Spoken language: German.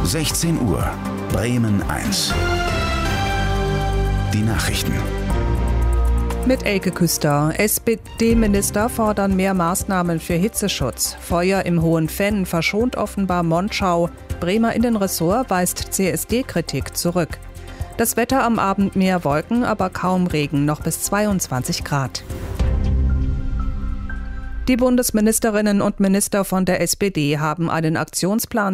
16 Uhr, Bremen 1. Die Nachrichten. Mit Elke Küster. SPD-Minister fordern mehr Maßnahmen für Hitzeschutz. Feuer im Hohenfenn verschont offenbar Monschau. Bremer Innenressort weist CSD-Kritik zurück. Das Wetter am Abend mehr Wolken, aber kaum Regen, noch bis 22 Grad. Die Bundesministerinnen und Minister von der SPD haben einen Aktionsplan